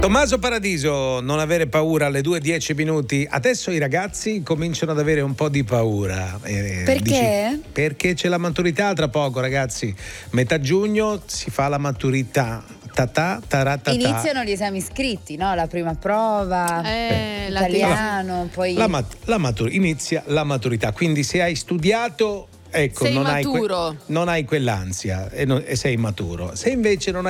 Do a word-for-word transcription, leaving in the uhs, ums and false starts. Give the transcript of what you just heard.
Tommaso Paradiso, non avere paura alle due e dieci minuti. Adesso i ragazzi cominciano ad avere un po' di paura. Eh, Perché? Dici, perché c'è la maturità tra poco, ragazzi. Metà giugno si fa la maturità. Tatà, taratata. Iniziano gli esami scritti, no? La prima prova, Eh, la italiano, poi La, mat- la matur- inizia la maturità. Quindi se hai studiato, ecco, Sei non hai, que- maturo. non hai quell'ansia e, non- e sei maturo. Se invece non hai